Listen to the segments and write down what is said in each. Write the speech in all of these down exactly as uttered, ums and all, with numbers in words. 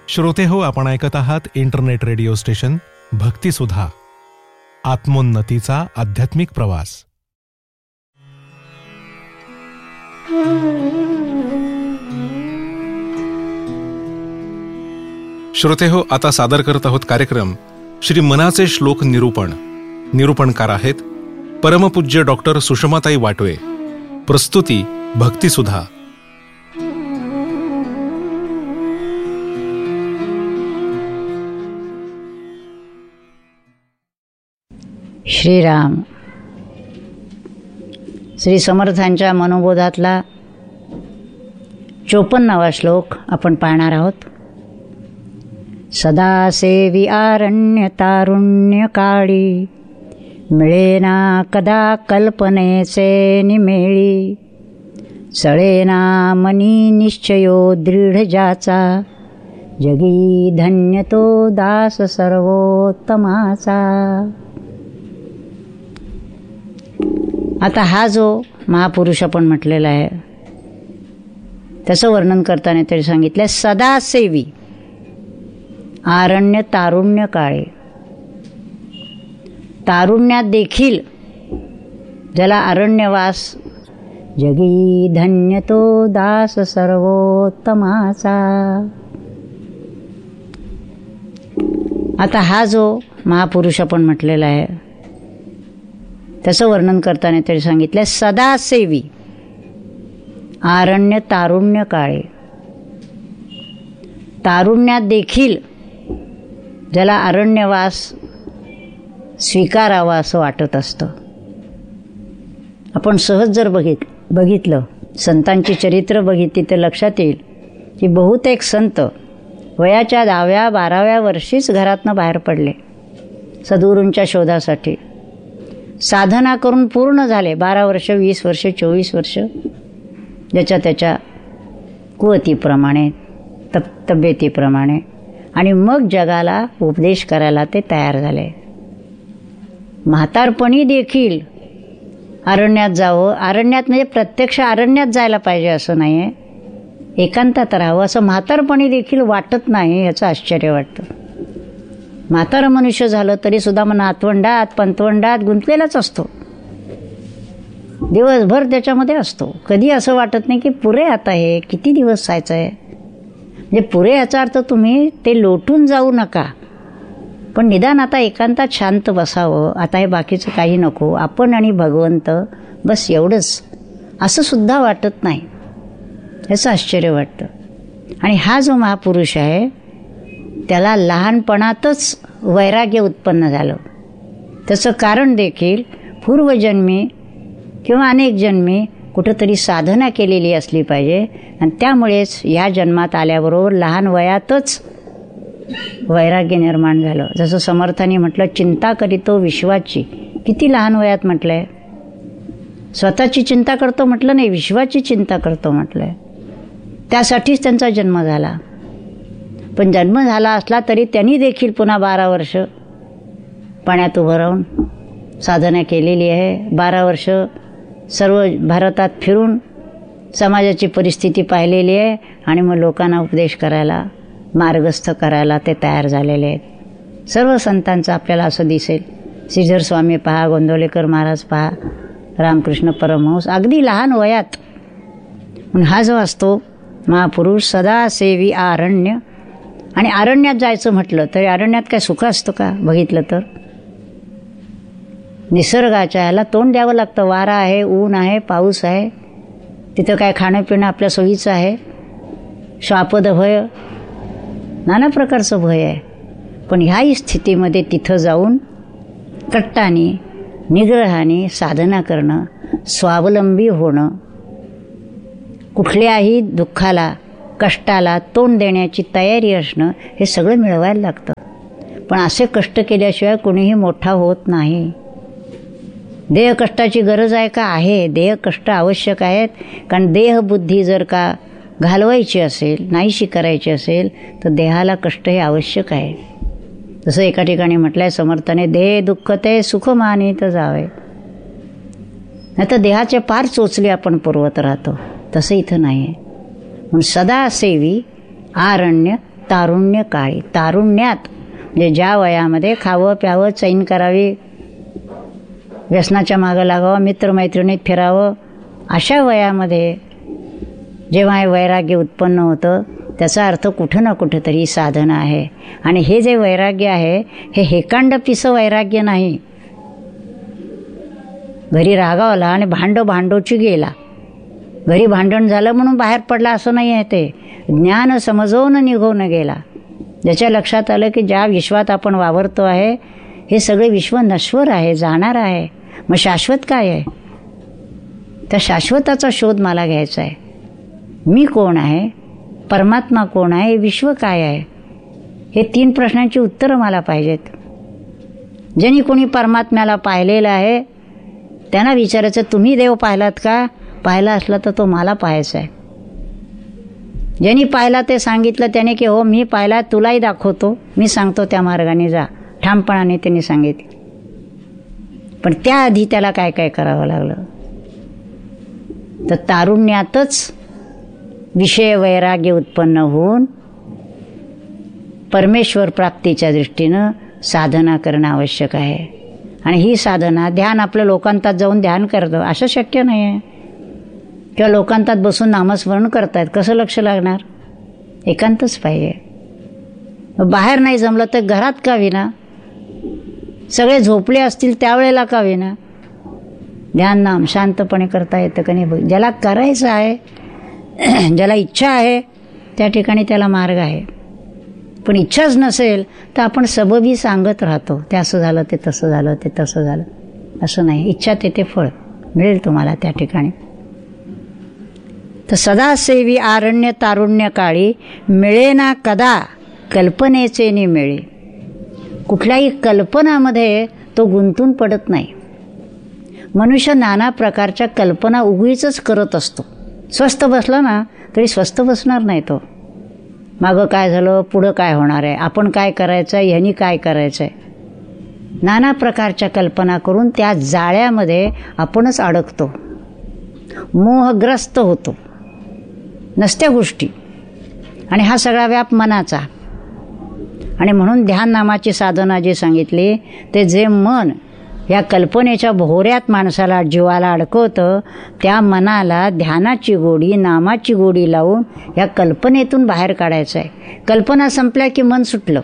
श्रोते हो, आपण ऐकत आहात इंटरनेट रेडिओ स्टेशन भक्तिसुधा, आत्मोन्नतीचा आध्यात्मिक प्रवास. श्रोते हो, आता सादर करत आहोत कार्यक्रम श्री मनाचे श्लोक निरूपण. निरूपणकार आहेत परमपूज्य डॉक्टर सुषमाताई वाटवे. प्रस्तुती भक्तिसुधा. श्रीराम. श्री समर्थांच्या मनोबोधातला चोपन्नावा श्लोक आपण पाहणार आहोत. सदा सेवी आरण्य तारुण्य काळी, मिळेना कदा कल्पनेचे निमेळी. सळेना मनी निश्चयो दृढ ज्याचा, जगी धन्य तो दास सर्वोत्तमाचा. आता हा जो महापुरुष आपण म्हटलेला आहे त्याचं वर्णन करताना तरी सांगितलं, सदा सेवी आरण्य तारुण्य काळे. तारुण्यात देखील ज्याला अरण्यवास, जगी धन्य तो दास सर्वोत्तमाचा. आता हा जो महापुरुष आपण म्हटलेला आहे त्याचं वर्णन करताना तरी सांगितलं, सदा सेवी आरण्य तारुण्य काळे. तारुण्यात देखील ज्याला अरण्यवास स्वीकारावा असं वाटत असतं. आपण सहज जर बघित बघितलं संतांची चरित्र बघितली तर लक्षात येईल की बहुतेक संत वयाच्या दहाव्या बाराव्या वर्षीच घरातनं बाहेर पडले सद्गुरूंच्या शोधासाठी. साधना करून पूर्ण झाले, बारा वर्ष वीस वर्ष चोवीस वर्ष ज्याच्या त्याच्या कुवतीप्रमाणे तब तब्येतीप्रमाणे, आणि मग जगाला उपदेश करायला ते तयार झाले. म्हातारपणी देखील अरण्यात जावं. अरण्यात म्हणजे प्रत्यक्ष अरण्यात जायला पाहिजे असं नाही आहे, एकांतात राहावं असं म्हातारपणी देखील वाटत नाही. याचं आश्चर्य वाटतं. म्हातारं मनुष्य झालं तरी सुद्धा मग नातवंडात पंतवंडात गुंतलेलाच असतो, दिवसभर त्याच्यामध्ये असतो. कधी असं वाटत नाही की पुरे आता हे किती दिवस जायचं आहे. म्हणजे पुरे याचा अर्थ तुम्ही ते लोटून जाऊ नका, पण निदान आता एकांतात शांत बसावं. आता हे बाकीचं काही नको, आपण आणि भगवंत बस एवढंच, असं सुद्धा वाटत नाही. याचं आश्चर्य वाटतं. आणि हा जो महापुरुष आहे त्याला लहानपणातच वैराग्य उत्पन्न झालं. त्याचं कारण देखील पूर्वजन्मी किंवा अनेक जन्मी कुठंतरी साधना केलेली असली पाहिजे, आणि त्यामुळेच या जन्मात आल्याबरोबर लहान वयातच वैराग्य निर्माण झालं. जसं समर्थांनी म्हटलं, चिंता करीतो विश्वाची. किती लहान वयात म्हटलं आहे. स्वतःची चिंता करतो म्हटलं नाही, विश्वाची चिंता करतो म्हटलं आहे. त्यासाठीच त्यांचा जन्म झाला. पण जन्म झाला असला तरी त्यांनी देखील पुन्हा बारा वर्ष पाण्यात उभं राहून साधना केलेली आहे. बारा वर्ष सर्व भारतात फिरून समाजाची परिस्थिती पाहिलेली आहे, आणि मग लोकांना उपदेश करायला, मार्गस्थ करायला ते तयार झालेले आहेत. सर्व संतांचं आपल्याला असं दिसेल. श्रीधर स्वामी पहा, गोंदवलेकर महाराज पहा, रामकृष्ण परमहंस, अगदी लहान वयात. म्हणून हा जो असतो महापुरुष सदा सेवी आरण्य. आणि अरण्यात जायचं म्हटलं तरी अरण्यात काय सुख असतं का बघितलं तर. निसर्गाच्या ह्याला तोंड द्यावं लागतं. वारा आहे, ऊन आहे, पाऊस आहे, तिथं काय खाणं पिणं आपल्या सोयीचं आहे. श्वापद भय, नाना प्रकारचं भय आहे. पण ह्याही स्थितीमध्ये तिथं जाऊन कट्टाने निग्रहाने साधना करणं, स्वावलंबी होणं, कुठल्याही दुःखाला कष्टाला तोंड देण्याची तयारी असणं, हे सगळं मिळवायला लागतं. पण असे कष्ट केल्याशिवाय कोणीही मोठा होत नाही. देह कष्टाची गरज आहे का? आहे. देह कष्ट आवश्यक आहेत. कारण देहबुद्धी जर का घालवायची असेल, नाहीशी करायची असेल, तर देहाला कष्ट हे आवश्यक आहे. जसं एका ठिकाणी म्हटलं आहे समर्थाने, देह दुःख ते सुख मानित जावे. नाही तर देहाचे पार चोचले आपण पुरवत राहतो. तसं इथं नाही आहे. म्हणून सदा सेवी आरण्य तारुण्य काळी. तारुण्यात म्हणजे ज्या वयामध्ये खावं प्यावं, चैन करावी, व्यसनाच्या मागं लागावं, मित्रमैत्रिणीत फिरावं, अशा वयामध्ये जेव्हा हे वैराग्य उत्पन्न होतं, त्याचा अर्थ कुठं ना कुठेतरी साधना आहे. आणि हे जे वैराग्य आहे हे हेकांड पिसं वैराग्य नाही. घरी रागावला आणि भांडो भांडोची गेला, घरी भांडण झालं म्हणून बाहेर पडला असं नाही आहे. ते ज्ञान समजवून निघून गेला. ज्याच्या लक्षात आलं की ज्या विश्वात आपण वावरतो आहे हे सगळे विश्व नश्वर आहे, जाणार आहे, मग शाश्वत काय आहे? त्या शाश्वताचा शोध मला घ्यायचा आहे. मी कोण आहे, परमात्मा कोण आहे, हे विश्व काय आहे, हे तीन प्रश्नांची उत्तरं मला पाहिजेत. ज्यांनी कोणी परमात्म्याला पाहिलेलं आहे त्यांना विचारायचं, तुम्ही देव पाहिलात का? पाहिला असला तर तो मला पाहायचा आहे. ज्यांनी पाहिला ते सांगितलं त्याने की हो मी पाहिला, तुलाही दाखवतो, मी सांगतो त्या मार्गाने जा, ठामपणाने त्यांनी सांगितलं. पण त्याआधी त्याला काय काय करावं लागलं? तर तारुण्यातच विषय वैराग्य उत्पन्न होऊन परमेश्वर प्राप्तीच्या दृष्टीनं साधना करणं आवश्यक आहे. आणि ही साधना, ध्यान आपलं लोकांतात जाऊन ध्यान करतं असं शक्य नाही आहे, किंवा लोकांतात बसून नामस्मरण करतायत, कसं लक्ष लागणार? एकांतच पाहिजे. बाहेर नाही जमलं तर घरात का विना, सगळे झोपले असतील त्यावेळेला का विना ध्यान नाम शांतपणे करता येतं का नाही? ज्याला करायचं आहे, ज्याला इच्छा आहे त्या ठिकाणी त्याला मार्ग आहे. पण इच्छाच नसेल तर आपण सबबी सांगत राहतो, ते असं झालं, ते तसं झालं, ते तसं झालं, असं नाही. इच्छा ते ते फळ मिळेल तुम्हाला त्या ठिकाणी. तर सदासेवी आरण्य तारुण्य काळी मिळेना कदा कल्पनेचे नि मिळे. कुठल्याही कल्पनामध्ये तो गुंतून पडत नाही. मनुष्य नाना प्रकारच्या कल्पना उगीचच करत असतो. स्वस्थ बसला ना तरी स्वस्थ बसणार नाही तो. मागं काय झालं, पुढं काय होणार आहे, आपण काय करायचं आहे, ह्यांनी काय करायचं आहे, नाना प्रकारच्या कल्पना करून त्या जाळ्यामध्ये आपणच अडकतो, मोहग्रस्त होतो, नसत्या गोष्टी. आणि हा सगळा व्याप मनाचा. आणि म्हणून ध्यान नामाची साधना जी सांगितली, ते जे मन या कल्पनेच्या भोवऱ्यात माणसाला जीवाला अडकवतं, त्या मनाला ध्यानाची गोडी, नामाची गोडी लावून या कल्पनेतून बाहेर काढायचं आहे. कल्पना संपल्या की मन सुटलं,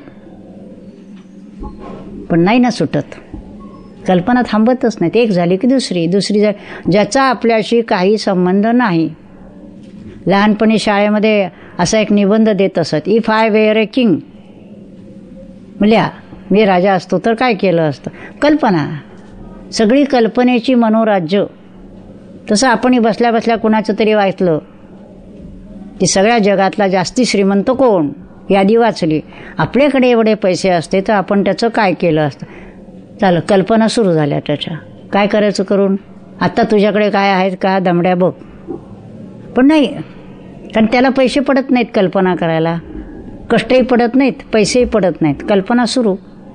पण नाही ना सुटत. कल्पना थांबतच नाहीत. एक झाली की दुसरी, दुसरी झाली, ज्याचा आपल्याशी काही संबंध नाही. लहानपणी शाळेमध्ये असा एक निबंध देत असत, if I wear a king, म्हणल्या मी राजा असतो तर काय केलं असतं. कल्पना, सगळी कल्पनेची मनोराज्य. तसं आपणही बसल्या बसल्या कुणाचं तरी वाचलं की सगळ्या जगातला जास्ती श्रीमंत कोण, यादी वाचली, आपल्याकडे एवढे पैसे असते तर आपण त्याचं काय केलं असतं. चालं, कल्पना सुरू झाल्या त्याच्या, काय करायचं करून. आत्ता तुझ्याकडे काय आहेत का, दमड्या बघ. पण नाही, कारण त्याला पैसे पडत नाहीत कल्पना करायला, कष्टही पडत नाहीत, पैसेही पडत नाहीत, कल्पना सुरू.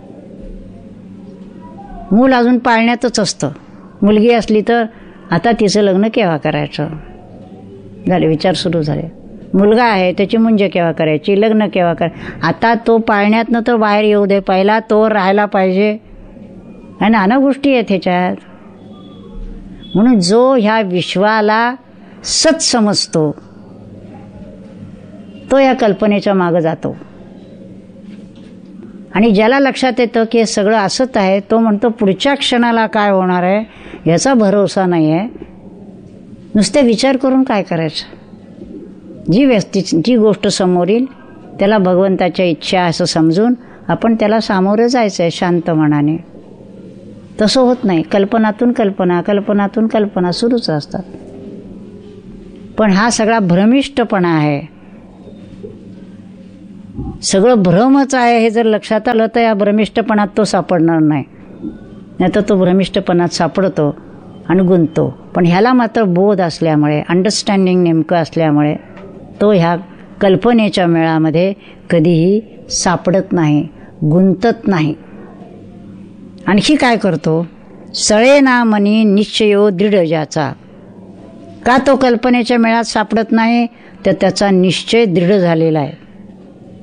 मूल अजून पाळण्यातच असतं. मुलगी असली तर आता तिचं लग्न केव्हा करायचं, झाले विचार सुरू झाले. मुलगा आहे त्याची मुंज केव्हा करायची, लग्न केव्हा कर. आता तो पाळण्यातनं तर बाहेर येऊ दे, पहिला तो राहायला पाहिजे. आणि नाना गोष्टी आहेत ह्याच्यात. म्हणून जो ह्या विश्वाला सत समजतो तो या कल्पनेच्या मागं जातो. आणि ज्याला लक्षात येतं की हे सगळं असत आहे, तो म्हणतो पुढच्या क्षणाला काय होणार आहे याचा भरोसा नाही आहे, नुसते विचार करून काय करायचं. जी व्यक्ती, जी गोष्ट समोर येईल त्याला भगवंताच्या इच्छा असं समजून आपण त्याला सामोरं जायचं आहे शांत मनाने. तसं होत नाही. कल्पनातून कल्पना, कल्पनातून कल्पना सुरूच असतात. पण हा सगळा भ्रमिष्टपणा आहे, सगळं भ्रमच आहे. हे जर लक्षात आलं तर या भ्रमिष्टपणात तो सापडणार नाही. नाही तर तो भ्रमिष्टपणात सापडतो आणि गुंततो. पण ह्याला मात्र बोध असल्यामुळे, अंडरस्टँडिंग नेमकं असल्यामुळे तो ह्या कल्पनेच्या मेळामध्ये कधीही सापडत नाही, गुंतत नाही. आणखी काय करतो, सळे ना मनी निश्चयो दृढ ज्याचा. का तो कल्पनेच्या मेळात सापडत नाही, तर त्याचा निश्चय दृढ झालेला आहे.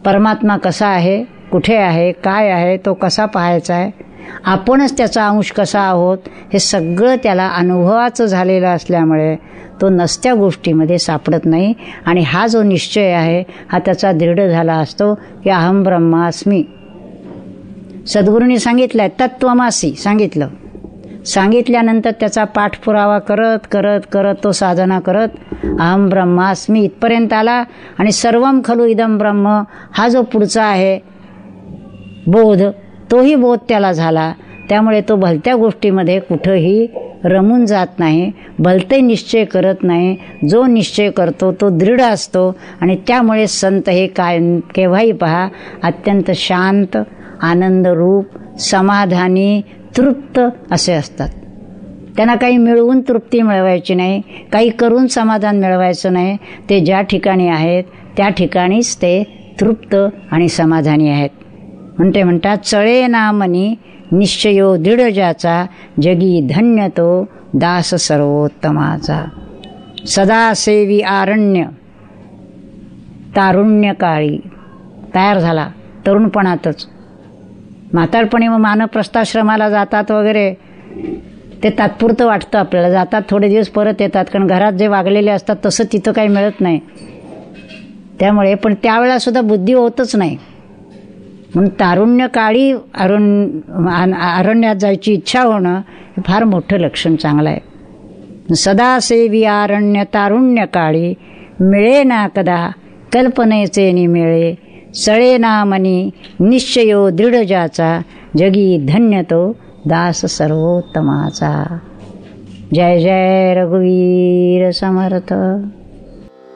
परमात्मा कसा आहे, कुठे आहे, काय आहे, तो कसा पाहायचा आहे, आपणच त्याचा अंश कसा आहोत, हे सगळं त्याला अनुभवाचं झालेलं असल्यामुळे तो नसत्या गोष्टीमध्ये सापडत नाही. आणि हा जो निश्चय आहे हा त्याचा दृढ झाला असतो की अहम ब्रह्मास्मी. सद्गुरूंनी सांगितलं आहे, तत्त्वमासी सांगितलं. सांगितल्यानंतर त्याचा पाठपुरावा करत करत करत तो साधना करत अहम ब्रह्मास्मी इथपर्यंत आला. आणि सर्वम खलु इदम ब्रह्म हा जो पुढचा आहे बोध, तोही बोध त्याला झाला. त्यामुळे तो भलत्या गोष्टीमध्ये कुठंही रमून जात नाही, भलते निश्चय करत नाही. जो निश्चय करतो तो दृढ असतो. आणि त्यामुळे संत हे काय केव्हाही पहा अत्यंत शांत, आनंदरूप, समाधानी, तृप्त असे असतात. त्यांना काही मिळवून तृप्ती मिळवायची नाही, काही करून समाधान मिळवायचं नाही. ते ज्या ठिकाणी आहेत त्या ठिकाणीच ते तृप्त आणि समाधानी आहेत. म्हणते म्हणतात चळे ना मनी निश्चयो दृढ ज्याचा, जगी धन्य तो दास सर्वोत्तमाचा. सदा सेवी आरण्य तारुण्य काळी तयार झाला तरुणपणातच. म्हातारपणी मग मानप्रस्थाश्रमाला जातात वगैरे, ते तात्पुरतं वाटतं आपल्याला. जातात थोडे दिवस परत येतात, कारण घरात जे वागलेले असतात तसं तिथं काही मिळत नाही. त्यामुळे पण त्यावेळेलासुद्धा बुद्धी होतच नाही. म्हणून तारुण्य काळी अरुण अरण्यात जायची इच्छा होणं हे फार मोठं लक्षण चांगलं आहे. सदा सेवी आरण्य तारुण्य काळी, मिळे ना कदा कल्पनेचे निमिळे, सळे ना मनी निश्चयो दृढ ज्याचा, जगी धन्य तो दास सर्वोत्तमाचा. जय जय रघुवीर समर्थ.